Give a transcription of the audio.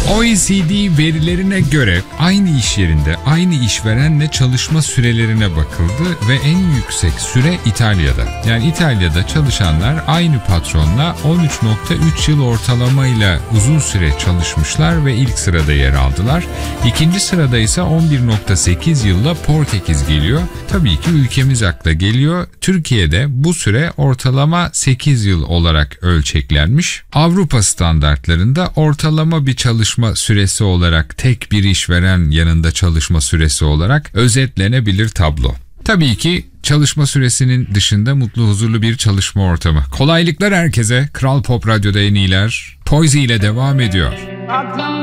OECD verilerine göre aynı iş yerinde aynı işverenle çalışma sürelerine bakıldı ve en yüksek süre İtalya'da. Yani İtalya'da çalışanlar aynı patronla 13.3 yıl ortalamayla uzun süre çalışmışlar ve ilk sırada yer aldılar. İkinci sırada ise 11.8 yılla Portekiz geliyor. Tabii ki ülkemiz akla geliyor. Türkiye'de bu süre ortalama 8 yıl olarak ölçeklenmiş. Avrupa standartlarında ortalama bir çalışma süresi olarak tek bir işveren yanında çalışma süresi olarak özetlenebilir tablo. Tabii ki çalışma süresinin dışında mutlu huzurlu bir çalışma ortamı. Kolaylıklar herkese. Kral Pop Radyo'da en iyiler Poyzi ile devam ediyor.